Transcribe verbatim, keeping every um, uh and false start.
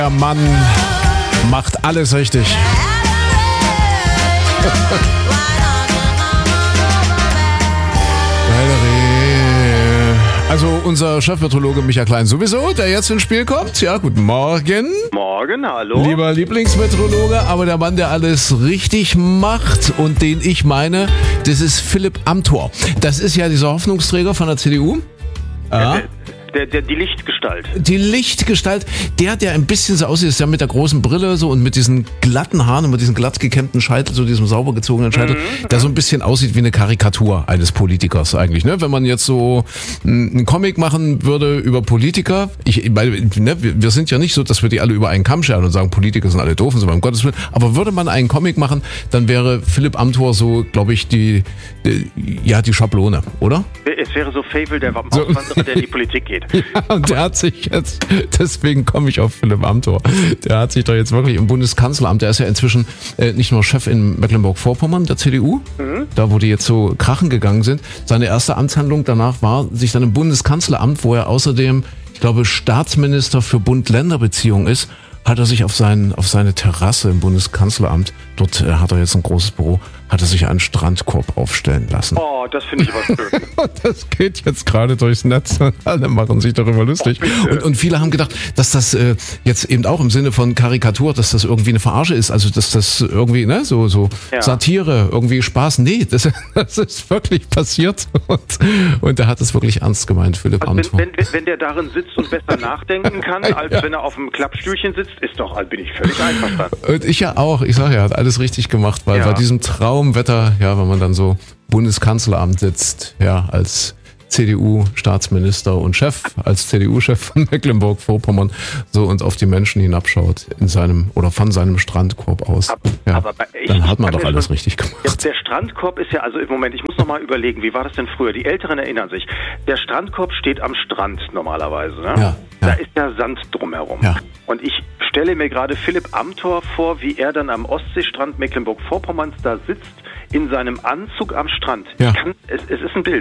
Der Mann macht alles richtig. Also unser Chefmeteorologe Michael Klein sowieso, der jetzt ins Spiel kommt. Ja, guten Morgen. Morgen, hallo. Lieber Lieblingsmeteorologe, aber der Mann, der alles richtig macht und den ich meine, das ist Philipp Amthor. Das ist ja dieser Hoffnungsträger von der C D U. Ja. Der, der, der, die Lichtgestalt. Die Lichtgestalt, der, der ein bisschen so aussieht, ist ja mit der großen Brille so und mit diesen glatten Haaren und mit diesem glatt gekämmten Scheitel, so diesem sauber gezogenen Scheitel, mhm. der so ein bisschen aussieht wie eine Karikatur eines Politikers eigentlich, ne? Wenn man jetzt so einen Comic machen würde über Politiker, ich, weil, ne, wir sind ja nicht so, dass wir die alle über einen Kamm scheren und sagen, Politiker sind alle doof und so, um Gottes Willen, aber würde man einen Comic machen, dann wäre Philipp Amthor so, glaube ich, die, die, ja, die Schablone, oder? Es wäre so Fable, der Auswanderer, so. der in die Politik geht. Ja, und der hat sich jetzt, deswegen komme ich auf Philipp Amthor, der hat sich doch jetzt wirklich im Bundeskanzleramt, der ist ja inzwischen äh, nicht nur Chef in Mecklenburg-Vorpommern der C D U, mhm. da wo die jetzt so krachen gegangen sind, seine erste Amtshandlung danach war, sich dann im Bundeskanzleramt, wo er außerdem, ich glaube, Staatsminister für Bund-Länder-Beziehungen ist, hat er sich auf, sein, auf seine Terrasse im Bundeskanzleramt, dort äh, hat er jetzt ein großes Büro, hat er sich einen Strandkorb aufstellen lassen. Oh, das finde ich aber schön. Das geht jetzt gerade durchs Netz und alle machen sich darüber lustig. Oh, und, und viele haben gedacht, dass das äh, jetzt eben auch im Sinne von Karikatur, dass das irgendwie eine Verarsche ist, also dass das irgendwie, ne, so, so ja. Satire, irgendwie Spaß. Nee, das, das ist wirklich passiert und, und er hat es wirklich ernst gemeint, Philipp also Amthor. Wenn, wenn, wenn der darin sitzt und besser nachdenken kann, als ja. wenn er auf dem Klappstühlchen sitzt, ist doch, bin ich völlig einverstanden. Und ich ja auch, ich sage ja, er hat alles richtig gemacht, weil ja. bei diesem Traumwetter, ja, wenn man dann so Bundeskanzleramt sitzt, ja, als C D U-Staatsminister und Chef, als C D U-Chef von Mecklenburg-Vorpommern, so und auf die Menschen hinabschaut in seinem oder von seinem Strandkorb aus. Aber, ja, aber ich, dann hat man doch alles schon, richtig gemacht. Ja, der Strandkorb ist ja, also im Moment, ich muss noch mal überlegen, wie war das denn früher? Die Älteren erinnern sich. Der Strandkorb steht am Strand normalerweise. Ne? Ja, ja. Da ist ja Sand drumherum. Ja. Und ich stelle mir gerade Philipp Amthor vor, wie er dann am Ostseestrand Mecklenburg-Vorpommerns da sitzt, in seinem Anzug am Strand. Ja. Kann, es, es ist ein Bild.